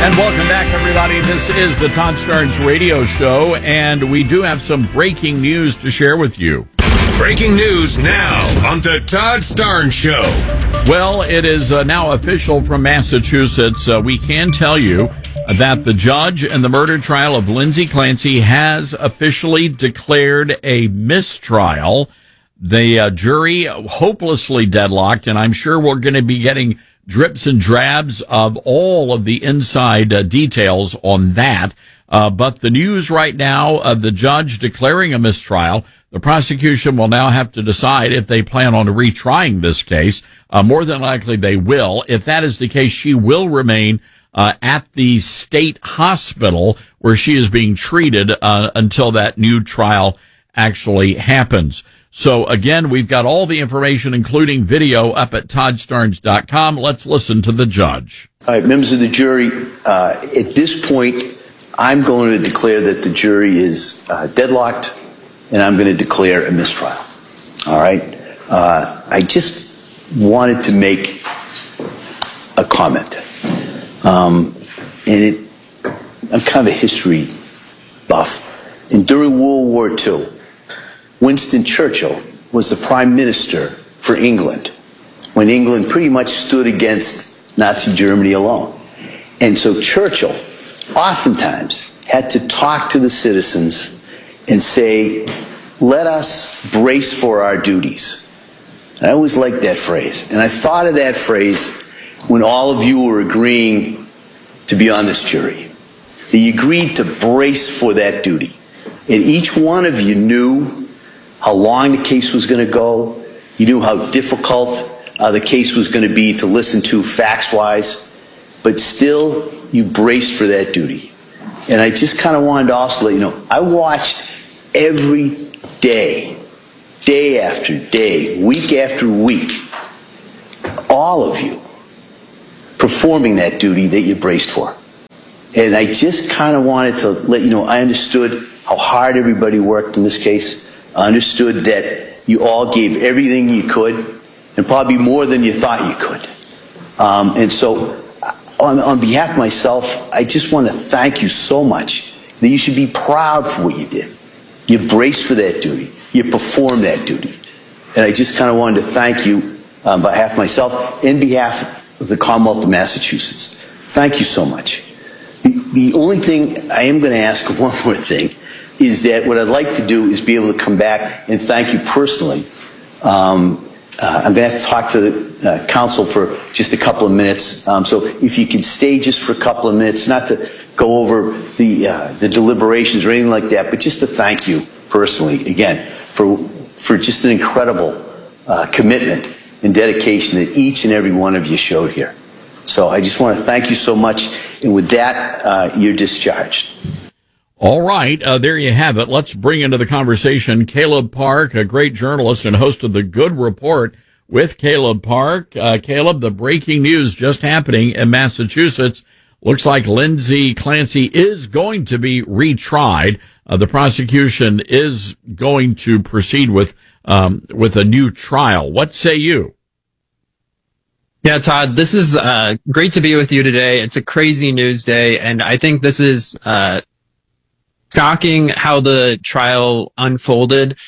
And welcome back, everybody. This is the Todd Starnes Radio Show, and we do have some breaking news to share with you. Breaking news now on the Todd Starnes Show. Well, it is now official from Massachusetts. We can tell you that the judge in the murder trial of Lindsay Clancy has officially declared a mistrial. The jury hopelessly deadlocked, and I'm sure we're going to be getting drips and drabs of all of the inside details on that. But the news right now of the judge declaring a mistrial, the prosecution will now have to decide if they plan on retrying this case. More than likely they will. If that is the case, she will remain at the state hospital where she is being treated until that new trial actually happens. So, again, we've got all the information, including video, up at ToddStarnes.com. Let's listen to the judge. All right, members of the jury, at this point, I'm going to declare that the jury is deadlocked, and I'm going to declare a mistrial. All right? I just wanted to make a comment. I'm kind of a history buff. And during World War II, Winston Churchill was the prime minister for England when England pretty much stood against Nazi Germany alone. And so Churchill oftentimes had to talk to the citizens and say, let us brace for our duties. I always liked that phrase. And I thought of that phrase when all of you were agreeing to be on this jury. That you agreed to brace for that duty. And each one of you knew how long the case was going to go. You knew how difficult the case was going to be to listen to facts-wise. But still, you braced for that duty. And I just kind of wanted to also let you know, I watched every day, day after day, week after week, all of you performing that duty that you braced for. And I just kind of wanted to let you know, I understood how hard everybody worked in this case. I understood that you all gave everything you could, and probably more than you thought you could. And so, on behalf of myself, I just want to thank you so much that you should be proud for what you did. You braced for that duty. You performed that duty. And I just kind of wanted to thank you on behalf of myself and behalf of the Commonwealth of Massachusetts. Thank you so much. The only thing I am going to ask, one more thing, is that what I'd like to do is be able to come back and thank you personally. I'm going to have to talk to the council for just a couple of minutes. So if you could stay just for a couple of minutes, not to go over the deliberations or anything like that, but just to thank you personally, again, for just an incredible commitment and dedication that each and every one of you showed here. So I just want to thank you so much. And with that, you're discharged. All right, there you have it. Let's bring into the conversation Caleb Park, a great journalist and host of The Good Report with Caleb Park. Caleb, the breaking news just happening in Massachusetts. Looks like Lindsay Clancy is going to be retried. The prosecution is going to proceed with a new trial. What say you? Yeah, Todd, this is great to be with you today. It's a crazy news day, and I think this is shocking how the trial unfolded.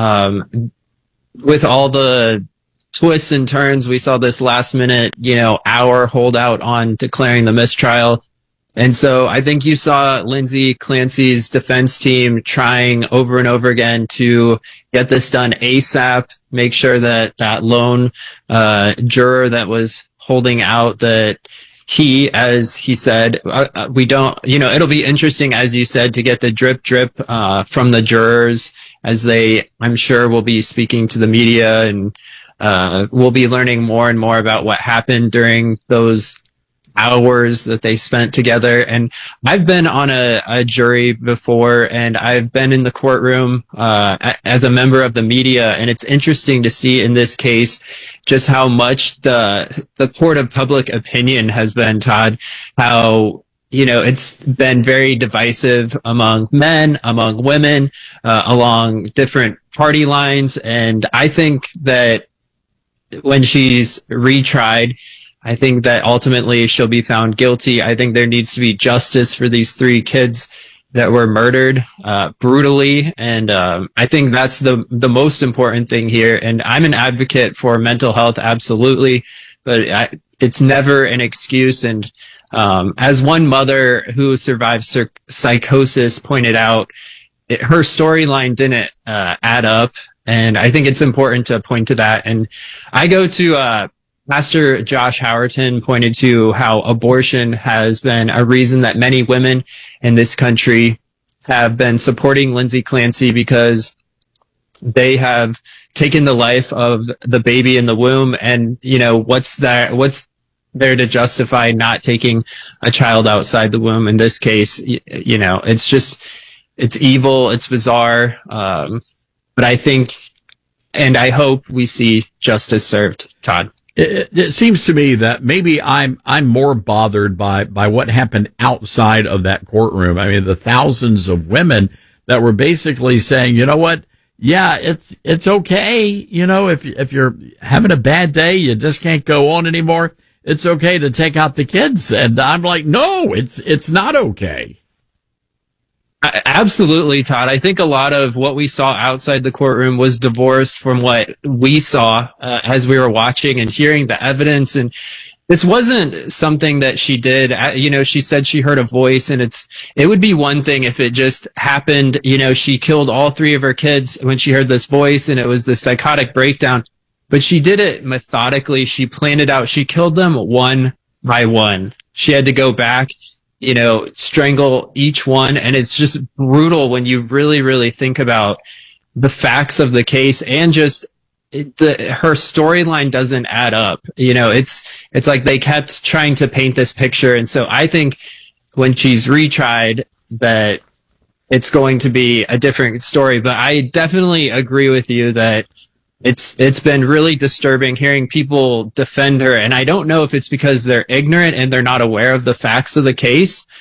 With all the twists and turns, we saw this last minute, hour holdout on declaring the mistrial. And so I think you saw Lindsay Clancy's defense team trying over and over again to get this done ASAP, make sure that that lone juror that was holding out, that he, as he said, we don't, it'll be interesting, as you said, to get the drip from the jurors, as they, I'm sure, will be speaking to the media, and we'll be learning more and more about what happened during those hours that they spent together. And I've been on a jury before, and I've been in the courtroom as a member of the media, and it's interesting to see in this case just how much the court of public opinion has been, Todd, how it's been very divisive among men, among women, along different party lines. And I think that when she's retried, I think that ultimately she'll be found guilty. I think there needs to be justice for these 3 kids that were murdered brutally, and I think that's the most important thing here. And I'm an advocate for mental health, absolutely, but it's never an excuse. And as one mother who survived psychosis pointed out, her storyline didn't add up, and I think it's important to point to that. And I go to Pastor Josh Howerton pointed to how abortion has been a reason that many women in this country have been supporting Lindsay Clancy, because they have taken the life of the baby in the womb. And, what's there to justify not taking a child outside the womb? In this case, it's evil, it's bizarre. But I think, and I hope we see justice served, Todd. It seems to me that maybe I'm more bothered by what happened outside of that courtroom. I mean, the thousands of women that were basically saying, you know what? Yeah, it's okay. If you're having a bad day, you just can't go on anymore. It's okay to take out the kids. And I'm like, no, it's not okay. Absolutely, Todd. I think a lot of what we saw outside the courtroom was divorced from what we saw as we were watching and hearing the evidence. And this wasn't something that she did. She said she heard a voice, and it would be one thing if it just happened. She killed all 3 of her kids when she heard this voice, and it was the psychotic breakdown. But she did it methodically. She planned it out. She killed them one by one. She had to go back, strangle each one. And it's just brutal when you really, really think about the facts of the case, and just her storyline doesn't add up. It's like they kept trying to paint this picture. And so I think when she's retried, that it's going to be a different story. But I definitely agree with you that it's been really disturbing hearing people defend her. And I don't know if it's because they're ignorant and they're not aware of the facts of the case,